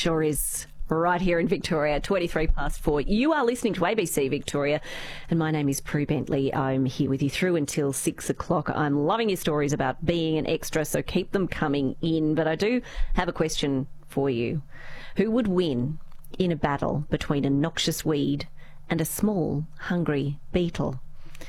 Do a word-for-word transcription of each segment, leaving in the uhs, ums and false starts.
sure is. Right here in Victoria, twenty-three past four. You are listening to A B C Victoria, and my name is Prue Bentley. I'm here with you through until six o'clock. I'm loving your stories about being an extra, so keep them coming in. But I do have a question for you. Who would win in a battle between a noxious weed and a small, hungry beetle?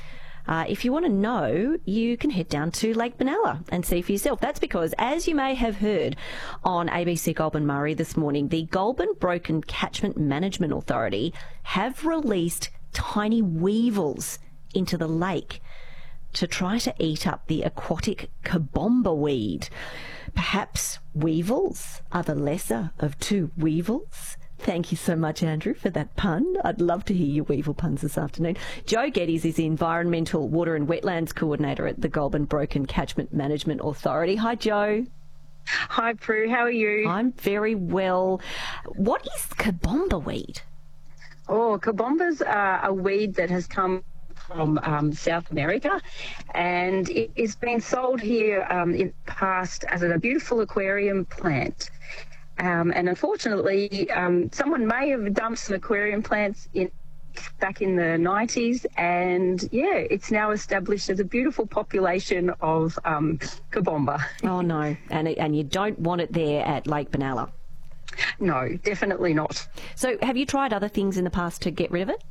Uh, if you want to know, you can head down to Lake Benalla and see for yourself. That's because, as you may have heard on A B C Goulburn Murray this morning, the Goulburn Broken Catchment Management Authority have released tiny weevils into the lake to try to eat up the aquatic kabomba weed. Perhaps weevils are the lesser of two weevils? Thank you so much, Andrew, for that pun. I'd love to hear your weevil puns this afternoon. Joe Geddes is the Environmental Water and Wetlands Coordinator at the Goulburn Broken Catchment Management Authority. Hi, Joe. Hi, Prue. How are you? I'm very well. What is kabomba weed? Oh, kabombas are a weed that has come from um, South America, and it is being sold here um, in the past as a beautiful aquarium plant. Um, and unfortunately, um, someone may have dumped some aquarium plants in back in the nineties, and yeah, it's now established as a beautiful population of um, kabomba. Oh no, and it, and you don't want it there at Lake Benalla? No, definitely not. So have you tried other things in the past to get rid of it?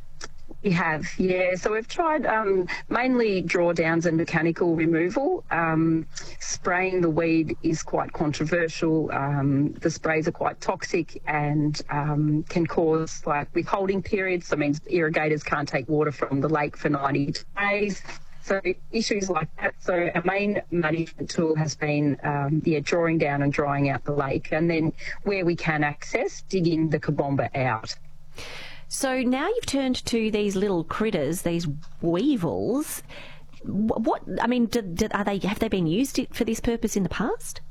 We have, yeah. So we've tried um, mainly drawdowns and mechanical removal. Um, spraying the weed is quite controversial. Um, the sprays are quite toxic and um, can cause like withholding periods. So it means irrigators can't take water from the lake for ninety days. So issues like that. So our main management tool has been um, yeah, drawing down and drying out the lake, and then where we can access, digging the kabomba out. So now you've turned to these little critters, these weevils. What, I mean, did, did, are they, have they been used for this purpose in the past?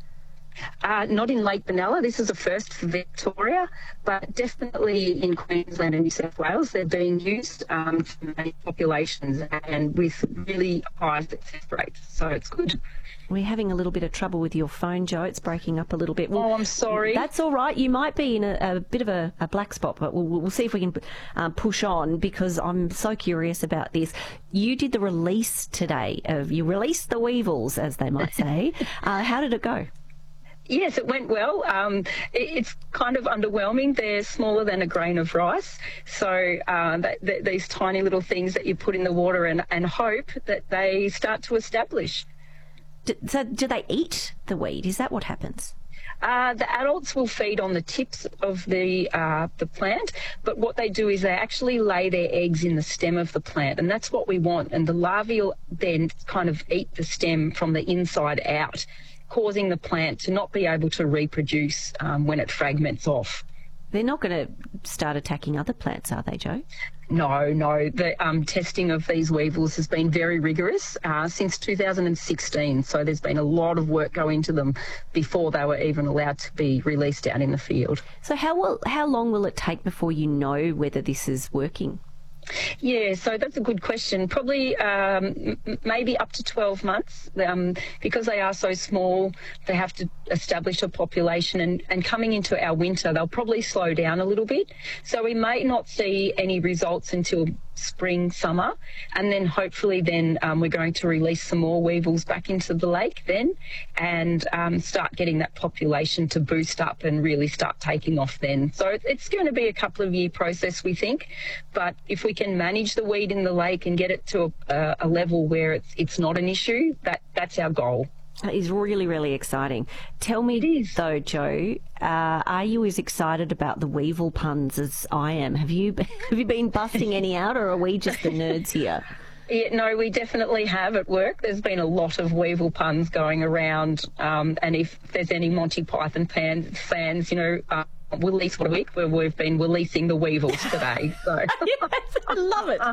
Uh, not in Lake Benalla. This is a first for Victoria, but definitely in Queensland and New South Wales, they're being used um, to manage populations and with really high success rates. So it's good. We're having a little bit of trouble with your phone, Joe. It's breaking up a little bit. Well, oh, I'm sorry. That's all right. You might be in a, a bit of a, a black spot, but we'll, we'll see if we can um, push on, because I'm so curious about this. You did the release today of, you released the weevils, as they might say. uh, how did it go? Yes, it went well. Um, it, it's kind of underwhelming. They're smaller than a grain of rice. So uh, that, that, these tiny little things that you put in the water and, and hope that they start to establish. Do, so do they eat the weed? Is that what happens? Uh, the adults will feed on the tips of the uh, the plant, but what they do is they actually lay their eggs in the stem of the plant, and that's what we want. And the larvae will then kind of eat the stem from the inside out, causing the plant to not be able to reproduce um, when it fragments off. They're not going to start attacking other plants, are they, Joe? No, no. The um, testing of these weevils has been very rigorous uh, since two thousand sixteen, so there's been a lot of work go into them before they were even allowed to be released out in the field. So how will, how long will it take before you know whether this is working? Yeah, so that's a good question. Probably um, m- maybe up to twelve months. Um, because they are so small, they have to establish a population, and, and coming into our winter, they'll probably slow down a little bit. So we may not see any results until spring, summer, and then hopefully then um, we're going to release some more weevils back into the lake then, and um, start getting that population to boost up and really start taking off then. So it's going to be a couple of year process, we think, but if we can manage the weed in the lake and get it to a, a level where it's it's not an issue, that that's our goal. That is really, really exciting. Tell me, though, Joe, uh, are you as excited about the weevil puns as I am? Have you have you been busting any out, or are we just the nerds here? Yeah, no, we definitely have at work. There's been a lot of weevil puns going around, um, and if there's any Monty Python fan, fans, you know, uh, we'll release what a week where we've been releasing the weevils today. So. Yes, I love it.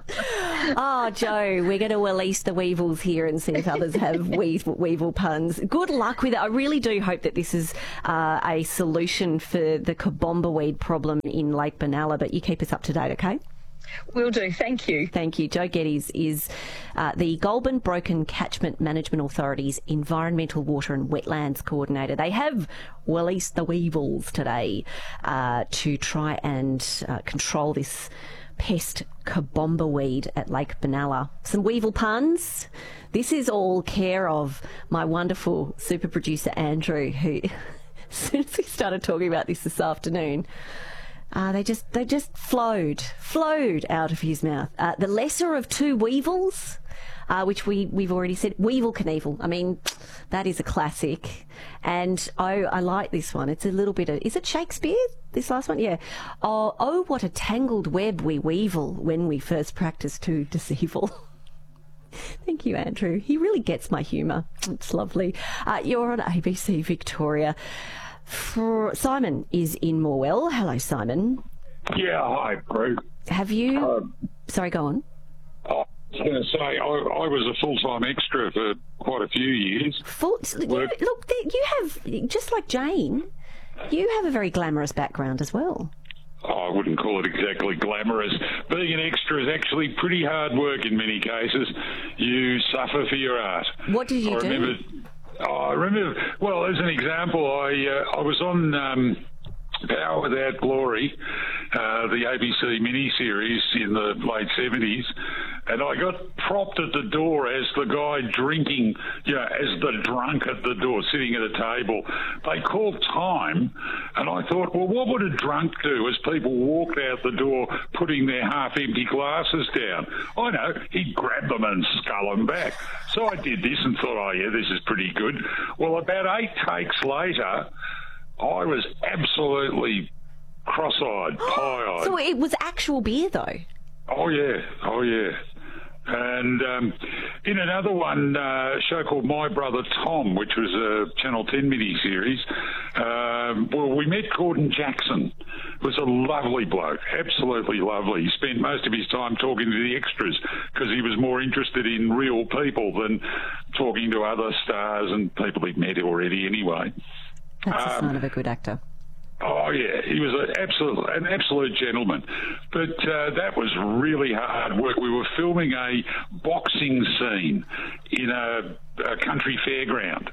Oh, Joe, we're going to release the weevils here and see if others have weevil, weevil puns. Good luck with it. I really do hope that this is uh, a solution for the kabomba weed problem in Lake Benalla, but you keep us up to date, okay? Will do. Thank you. Thank you. Jo Geddes is uh, the Goulburn Broken Catchment Management Authority's Environmental Water and Wetlands Coordinator. They have released the weevils today uh, to try and uh, control this pest kabomba weed at Lake Benalla. Some weevil puns. This is all care of my wonderful super producer Andrew, who, as soon as we started talking about this this afternoon, Uh, they just they just flowed, flowed out of his mouth. Uh, the lesser of two weevils, uh, which we, we've already said, Weevil Knievel. I mean, that is a classic. And, oh, I like this one. It's a little bit of, is it Shakespeare, this last one? Yeah. Oh, oh what a tangled web we weevil when we first practice to deceival. Thank you, Andrew. He really gets my humour. It's lovely. Uh, you're on A B C Victoria. For Simon is in Morwell. Hello, Simon. Yeah, hi, Prue. Have you... Um, Sorry, go on. I was going to say, I, I was a full-time extra for quite a few years. Full, you, look, you have, just like Jane, you have a very glamorous background as well. Oh, I wouldn't call it exactly glamorous. Being an extra is actually pretty hard work in many cases. You suffer for your art. What did you I do? Remember, oh, I remember, well, as an example, I uh, I was on um, Power Without Glory, uh, the A B C miniseries in the late seventies, and I got propped at the door as the guy drinking, you know, as the drunk at the door, sitting at a table. They called time, and I thought, well, what would a drunk do as people walked out the door putting their half-empty glasses down? I know, he'd grab them and scull them back. So I did this and thought, oh, yeah, this is pretty good. Well, about eight takes later, I was absolutely cross-eyed, pie-eyed. So it was actual beer, though? Oh, yeah. Oh, yeah. And um, in another one, uh, a show called My Brother Tom, which was a Channel ten miniseries, um, well, we met Gordon Jackson. It was a lovely bloke, absolutely lovely. He spent most of his time talking to the extras because he was more interested in real people than talking to other stars and people he'd met already anyway. That's a Um, sign of a good actor. Oh, yeah, he was an absolute, an absolute gentleman. But uh, that was really hard work. We were filming a boxing scene in a, a country fairground.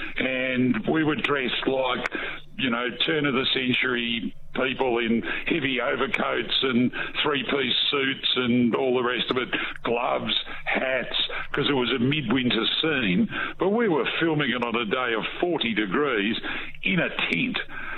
And we were dressed like, you know, turn-of-the-century people in heavy overcoats and three-piece suits and all the rest of it, gloves, hats, because it was a midwinter scene. But we were filming it on a day of forty degrees in a tent.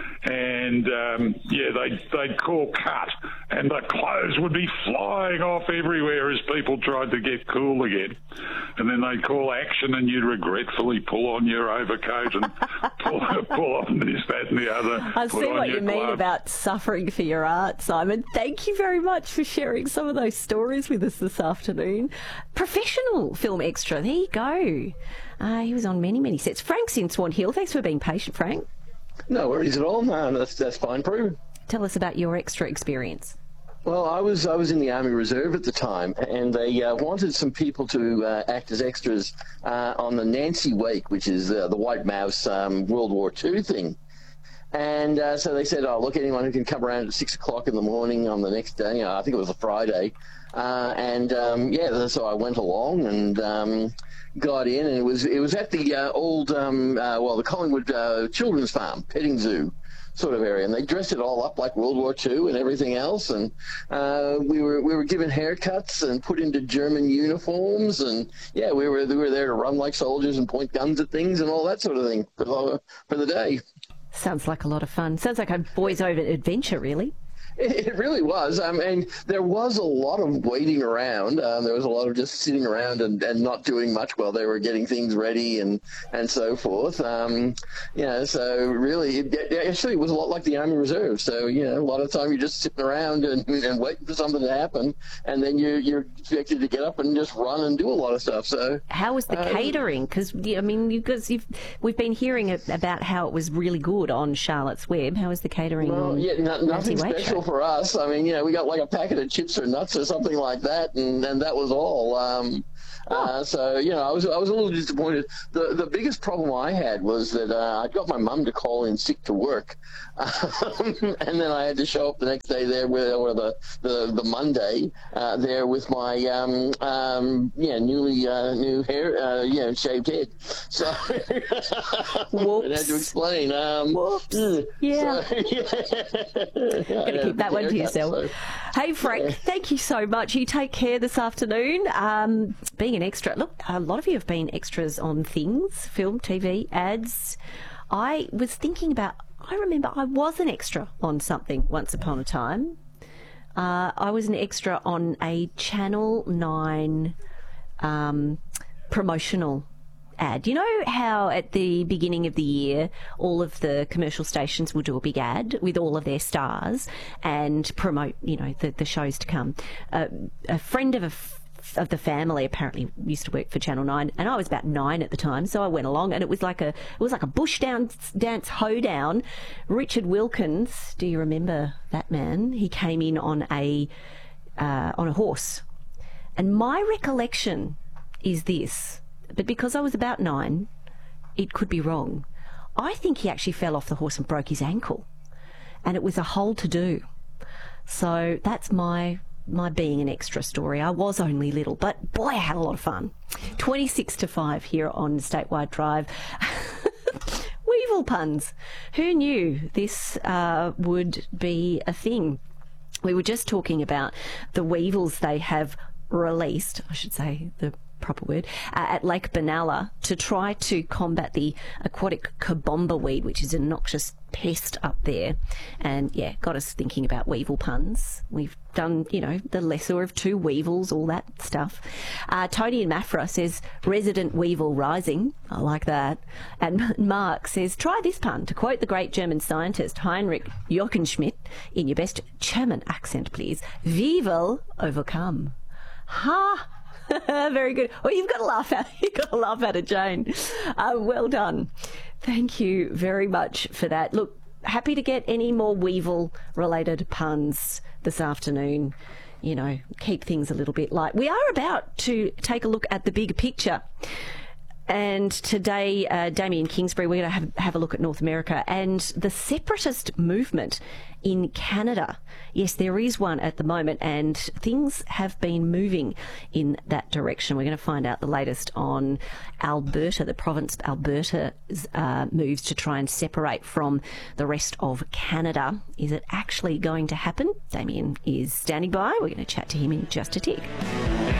And, um, yeah, they'd, they'd call cut, and the clothes would be flying off everywhere as people tried to get cool again. And then they'd call action, and you'd regretfully pull on your overcoat and pull, pull on this, that, and the other. I see what you mean about suffering for your art, Simon. Thank you very much for sharing some of those stories with us this afternoon. Professional film extra, there you go. Uh, he was on many, many sets. Frank's in Swan Hill. Thanks for being patient, Frank. No worries at all. No, that's that's fine, Prue. Tell us about your extra experience. Well, I was I was in the Army Reserve at the time, and they uh, wanted some people to uh, act as extras uh, on the Nancy Wake, which is uh, the White Mouse um, World War Two thing. And uh, so they said, oh, look, anyone who can come around at six o'clock in the morning on the next day, you know, I think it was a Friday. Uh, and, um, yeah, so I went along and um, got in, and it was it was at the uh, old, um, uh, well, the Collingwood uh, Children's Farm, petting zoo sort of area, and they dressed it all up like World War Two and everything else, and uh, we were we were given haircuts and put into German uniforms, and yeah, we were we were there to run like soldiers and point guns at things and all that sort of thing for the, for the day. Sounds like a lot of fun. Sounds like a boys' over adventure, really. It really was. I mean, there was a lot of waiting around. Um, there was a lot of just sitting around and, and not doing much while they were getting things ready and, and so forth. Um, you know, so really, it, it actually, it was a lot like the Army Reserve. So, you know, a lot of the time you're just sitting around and, and waiting for something to happen, and then you're, you're expected to get up and just run and do a lot of stuff. So, how was the um, catering? Because, I mean, you guys, you've, we've been hearing about how it was really good on Charlotte's Web. How was the catering? Well, on yeah, no, nothing special for us. I mean, you know, we got like a packet of chips or nuts or something like that, and, and that was all. Um, Uh, so, you know, I was I was a little disappointed. The the biggest problem I had was that uh, I got my mum to call in sick to work, um, and then I had to show up the next day there with, or the the, the Monday uh, there with my um, um, yeah newly uh, new hair, uh, you know, shaved head. So Whoops. I had to explain. Um, Whoops. mm, Yeah. So, yeah. Gonna keep that one to yourself. So. Hey, Frank, yeah. Thank you so much. You take care this afternoon. Um, being an extra, look, a lot of you have been extras on things, film, T V, ads. I was thinking about, I remember I was an extra on something once upon a time. Uh, I was an extra on a Channel nine um, promotional ad. You know how at the beginning of the year all of the commercial stations will do a big ad with all of their stars and promote, you know, the, the shows to come. Uh, a friend of a f- of the family apparently used to work for Channel nine, and I was about nine at the time, so I went along, and it was like a it was like a bush dance dance hoedown. Richard Wilkins, do you remember that man? He came in on a uh, on a horse, and my recollection is this. But because I was about nine, it could be wrong. I think he actually fell off the horse and broke his ankle. And it was a whole to-do. So that's my my being an extra story. I was only little, but boy, I had a lot of fun. twenty-six to five here on Statewide Drive. Weevil puns. Who knew this uh, would be a thing? We were just talking about the weevils they have released, I should say the proper word, uh, at Lake Benalla to try to combat the aquatic kabomba weed, which is a noxious pest up there. And yeah, got us thinking about weevil puns. We've done, you know, the lesser of two weevils, all that stuff. Uh, Tony in Maffra says, resident weevil rising. I like that. And Mark says, try this pun. To quote the great German scientist Heinrich Jochen-Schmidt, in your best German accent, please, we will overcome. Ha! Very good. Well, you've got to laugh at you've got to laugh at it, Jane. Uh, well done. Thank you very much for that. Look, happy to get any more Weevil-related puns this afternoon. You know, keep things a little bit light. We are about to take a look at the big picture. And today, uh, Damien Kingsbury, we're going to have, have a look at North America and the separatist movement in Canada. Yes, there is one at the moment, and things have been moving in that direction. We're going to find out the latest on Alberta, the province of Alberta's uh, moves to try and separate from the rest of Canada. Is it actually going to happen? Damien is standing by. We're going to chat to him in just a tick.